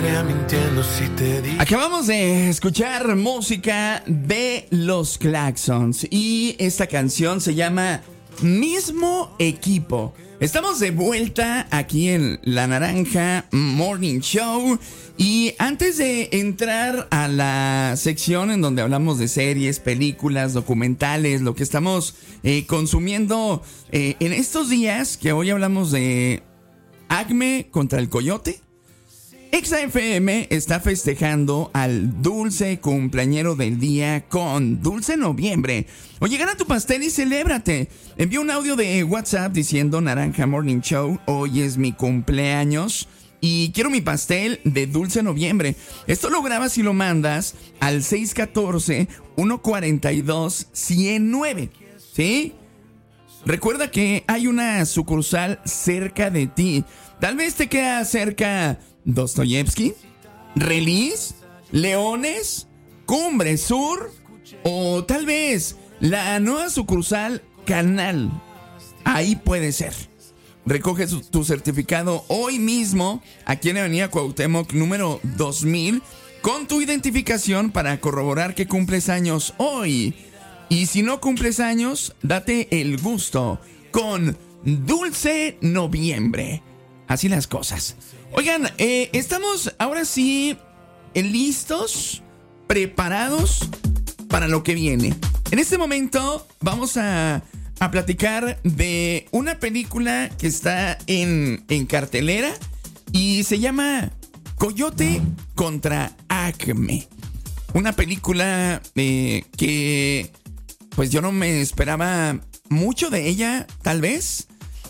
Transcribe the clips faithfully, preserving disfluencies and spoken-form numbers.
Acabamos de escuchar música de Los Klaxons y esta canción se llama Mismo Equipo. Estamos de vuelta aquí en La Naranja Morning Show y antes de entrar a la sección en donde hablamos de series, películas, documentales, lo que estamos eh, consumiendo eh, en estos días, que hoy hablamos de Acme contra el Coyote. Exa F M está festejando al dulce cumpleañero del día con Dulce Noviembre. Oye, gana tu pastel y celébrate. Envía un audio de WhatsApp diciendo Naranja Morning Show, hoy es mi cumpleaños y quiero mi pastel de Dulce Noviembre. Esto lo grabas y lo mandas al seis uno cuatro, uno cuatro dos, uno cero nueve. ¿Sí? Recuerda que hay una sucursal cerca de ti. Tal vez te queda cerca Dostoyevsky, Relis, Leones, Cumbre Sur o tal vez la nueva sucursal Canal. Ahí puede ser. Recoge su, tu certificado hoy mismo aquí en Avenida Cuauhtémoc número dos mil con tu identificación para corroborar que cumples años hoy. Y si no cumples años, date el gusto con Dulce Noviembre. Así las cosas. Oigan, eh, estamos ahora sí eh, listos, preparados para lo que viene. En este momento vamos a, a platicar de una película que está en, en cartelera y se llama Coyote contra Acme. Una película eh, que pues yo no me esperaba mucho de ella, tal vez.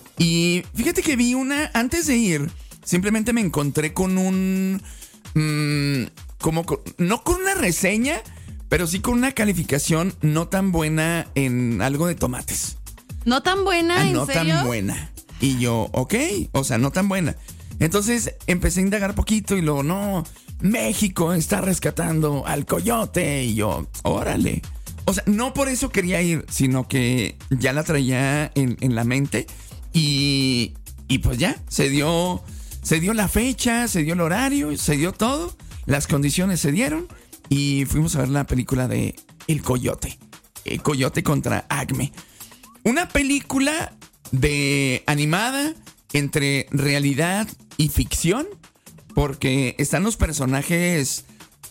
Y fíjate que vi una, antes de ir, simplemente me encontré con un, mmm, como, con, no con una reseña, pero sí con una calificación no tan buena en algo de tomates. ¿No tan buena? Ah, ¿en no serio? tan buena. Y yo, ok, o sea, no tan buena. Entonces empecé a indagar poquito y luego, no, México está rescatando al coyote. Y yo, órale. O sea, no por eso quería ir, sino que ya la traía en, en la mente. Y, y pues ya, se dio, se dio la fecha, se dio el horario, se dio todo. Las condiciones se dieron y fuimos a ver la película de El Coyote. El Coyote contra Acme. Una película de animada entre realidad y ficción, porque están los personajes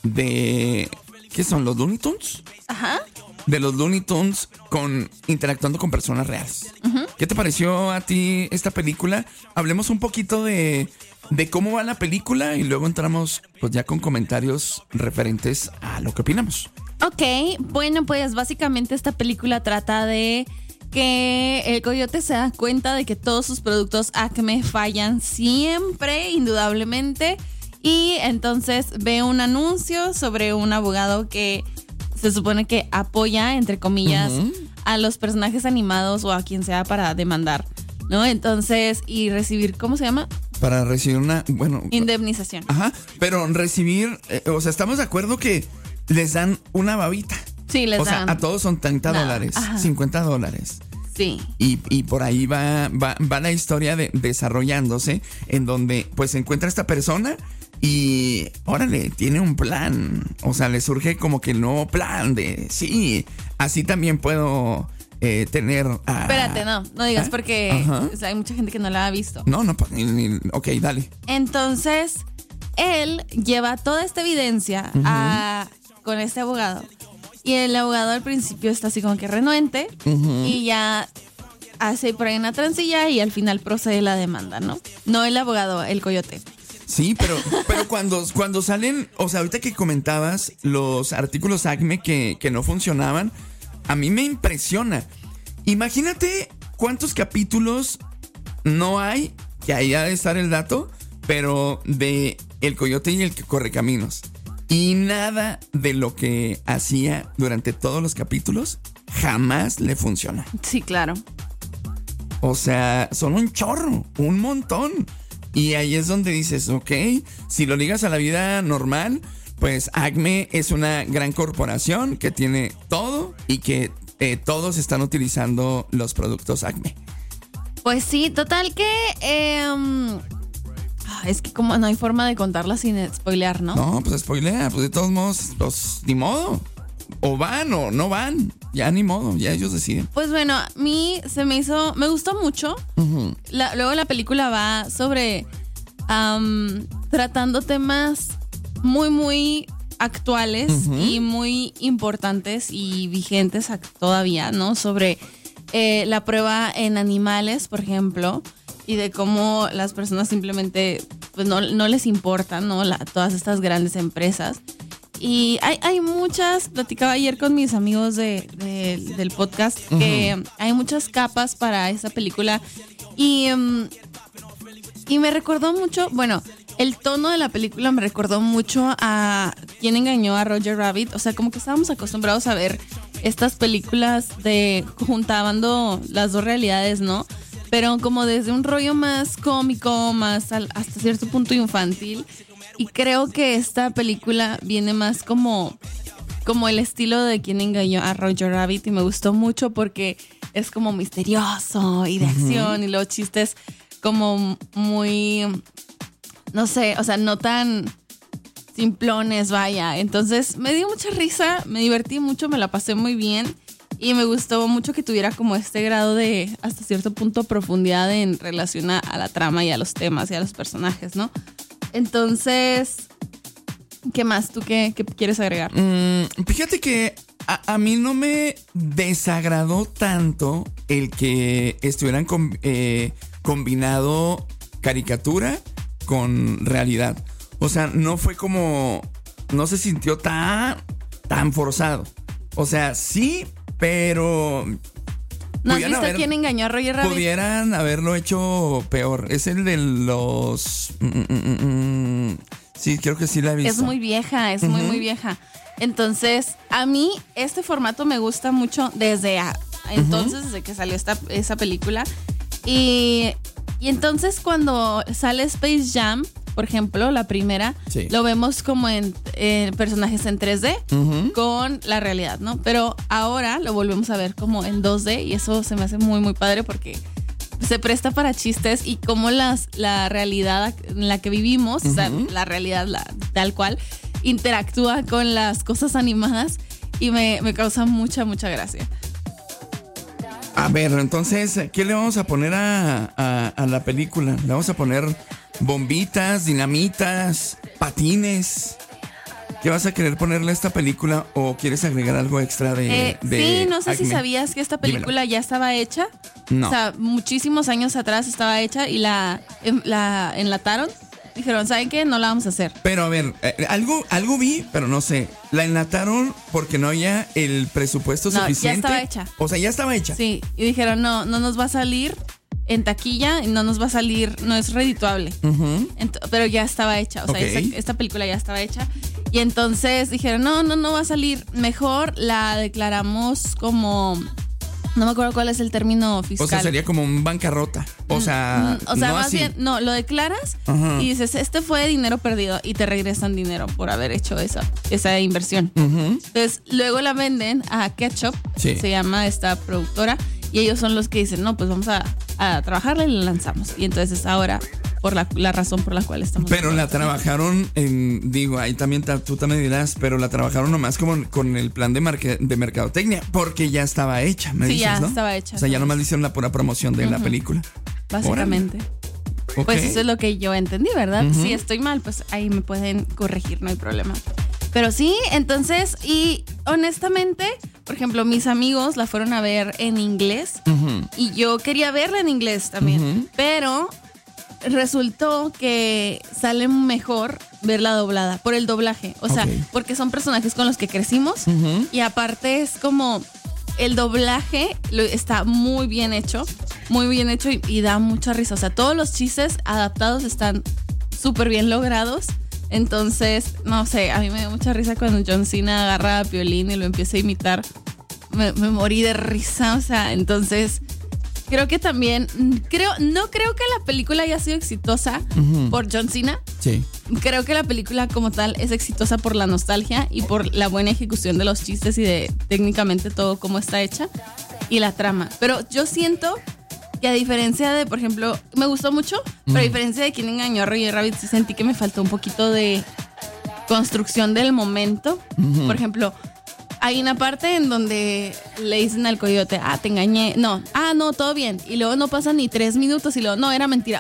de... ¿Qué son? ¿Los Looney Tunes? Ajá. De los Looney Tunes con, interactuando con personas reales. Uh-huh. ¿Qué te pareció a ti esta película? Hablemos un poquito de, de cómo va la película y luego entramos pues ya con comentarios referentes a lo que opinamos. Ok, bueno, pues básicamente esta película trata de que el coyote se da cuenta de que todos sus productos Acme fallan siempre, indudablemente, y entonces ve un anuncio sobre un abogado que se supone que apoya, entre comillas, uh-huh. a los personajes animados o a quien sea para demandar, ¿no? Entonces, y recibir, ¿cómo se llama? Para recibir una, bueno... indemnización. Ajá, pero recibir, eh, o sea, estamos de acuerdo que les dan una babita. Sí, les o dan. O sea, a todos son treinta no. dólares, Ajá. cincuenta dólares. Sí. Y, y por ahí va, va, va la historia de, desarrollándose, en donde pues se encuentra esta persona y, órale, tiene un plan. O sea, le surge como que el nuevo plan de, sí, así también puedo eh, tener... A, Espérate, no, no digas ¿eh? Porque o sea, hay mucha gente que no la ha visto. No, no, ni, ni, ok, dale. Entonces, él lleva toda esta evidencia uh-huh. a, con este abogado. Y el abogado al principio está así como que renuente uh-huh. y ya hace por ahí una transilla y al final procede la demanda, ¿no? No el abogado, el coyote. Sí, pero, pero cuando, cuando salen, o sea, ahorita que comentabas los artículos Acme que, que no funcionaban, a mí me impresiona. Imagínate cuántos capítulos no hay, que ahí ha de estar el dato, pero de El Coyote y el Correcaminos. Y nada de lo que hacía durante todos los capítulos jamás le funciona. Sí, claro. O sea, son un chorro, un montón. Y ahí es donde dices, ok, si lo ligas a la vida normal, pues Acme es una gran corporación que tiene todo y que eh, todos están utilizando los productos Acme. Pues sí, total que... Eh, es que como no hay forma de contarla sin spoilear, ¿no? No, pues spoilea, pues de todos modos, pues ni modo. O van o no van, ya ni modo, ya ellos deciden. Pues bueno, a mí se me hizo, me gustó mucho. Uh-huh. La, luego la película va sobre um, tratando temas muy, muy actuales uh-huh. y muy importantes y vigentes todavía, ¿no? Sobre eh, la prueba en animales, por ejemplo, y de cómo las personas simplemente pues no, no les importan, ¿no? La, todas estas grandes empresas. Y hay, hay muchas, platicaba ayer con mis amigos de, de, del podcast, uh-huh. que hay muchas capas para esa película. Y, um, y me recordó mucho, bueno, el tono de la película me recordó mucho a Quién engañó a Roger Rabbit. O sea, como que estábamos acostumbrados a ver estas películas de juntando las dos realidades, ¿no? Pero como desde un rollo más cómico, más al, hasta cierto punto infantil. Y creo que esta película viene más como, como el estilo de Quién engañó a Roger Rabbit. Y me gustó mucho porque es como misterioso y de uh-huh. acción. Y los chistes como muy, no sé, o sea, no tan simplones, vaya. Entonces me dio mucha risa, me divertí mucho, me la pasé muy bien. Y me gustó mucho que tuviera como este grado de, hasta cierto punto, profundidad en relación a, a la trama y a los temas y a los personajes, ¿no? Entonces, ¿qué más? ¿Tú qué, qué quieres agregar? Mm, fíjate que a, a mí no me desagradó tanto el que estuvieran com, eh, combinado caricatura con realidad. O sea, no fue como, no se sintió tan, tan forzado. O sea, sí, pero... ¿No has visto haber, Quién engañó a Roger Rabbit? Pudieran haberlo hecho peor. Es el de los... Mm, mm, mm, mm. Sí, creo que sí la he visto. Es muy vieja, es uh-huh. muy, muy vieja. Entonces, a mí este formato me gusta mucho desde a, entonces, uh-huh. desde que salió esta, esa película. Y, y entonces cuando sale Space Jam, por ejemplo, la primera, sí. lo vemos como en eh, personajes en tres D uh-huh. con la realidad, ¿no? Pero ahora lo volvemos a ver como en dos D y eso se me hace muy, muy padre porque se presta para chistes y como las, la realidad en la que vivimos, uh-huh. o sea, la realidad la, tal cual, interactúa con las cosas animadas y me, me causa mucha, mucha gracia. A ver, entonces, ¿qué le vamos a poner a, a, a la película? Le vamos a poner bombitas, dinamitas, patines. ¿Qué vas a querer ponerle a esta película o quieres agregar algo extra de, eh, de Sí, no sé Acme? Si sabías que esta película Dímelo. Ya estaba hecha. No. O sea, muchísimos años atrás estaba hecha y la, la enlataron. Dijeron, ¿saben qué? No la vamos a hacer. Pero a ver, eh, algo, algo vi, pero no sé. La enlataron porque no había el presupuesto no, suficiente. Ya estaba hecha. O sea, ya estaba hecha. Sí, y dijeron, no, no nos va a salir en taquilla y no nos va a salir, no es redituable. Uh-huh. Ent- pero ya estaba hecha, o sea, okay. esta, esta película ya estaba hecha. Y entonces dijeron, no, no, no va a salir. Mejor la declaramos como... No me acuerdo cuál es el término fiscal. O sea, sería como un bancarrota. O sea, mm, o sea no más así. bien, no, lo declaras uh-huh. y dices, este fue dinero perdido y te regresan dinero por haber hecho esa, esa inversión. Uh-huh. Entonces, luego la venden a Ketchup, sí. se llama esta productora, y ellos son los que dicen, no, pues vamos a, a trabajarla y la lanzamos. Y entonces ahora, por la, la razón por la cual estamos... Pero la trabajaron en, digo, ahí también tú también dirás, pero la trabajaron nomás como con el plan de, marque, de mercadotecnia, porque ya estaba hecha, me sí, dices, ya ¿no? estaba hecha. O sea, ya nomás le hicieron la pura promoción de uh-huh. la película. Básicamente. Okay. Pues eso es lo que yo entendí, ¿verdad? Uh-huh. Si estoy mal, pues ahí me pueden corregir, no hay problema. Pero sí, entonces, y honestamente, por ejemplo, mis amigos la fueron a ver en inglés uh-huh. y yo quería verla en inglés también, uh-huh. pero resultó que sale mejor verla doblada por el doblaje, o sea, okay. porque son personajes con los que crecimos uh-huh. y aparte es como el doblaje lo, está muy bien hecho, muy bien hecho y, y da mucha risa, o sea, todos los chistes adaptados están súper bien logrados. Entonces, no sé, a mí me dio mucha risa cuando John Cena agarra a Piolín y lo empieza a imitar. Me, me morí de risa, o sea, entonces creo que también, creo, no creo que la película haya sido exitosa uh-huh. por John Cena. Sí. Creo que la película como tal es exitosa por la nostalgia y por la buena ejecución de los chistes y de técnicamente todo cómo está hecha y la trama. Pero yo siento Y a diferencia de, por ejemplo, me gustó mucho, pero a diferencia de Quien engañó a Roger Rabbit, sí sentí que me faltó un poquito de construcción del momento. Uh-huh. Por ejemplo, hay una parte en donde le dicen al coyote, ah, te engañé. No, ah, no, todo bien. Y luego no pasan ni tres minutos y luego, no, era mentira.